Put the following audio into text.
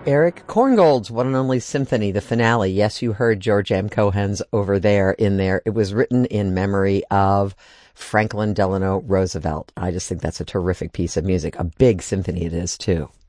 Eric Korngold's One and Only Symphony, the finale. Yes, you heard George M. Cohan's over there in there. It was written in memory of Franklin Delano Roosevelt. I just think that's a terrific piece of music. A big symphony it is, too.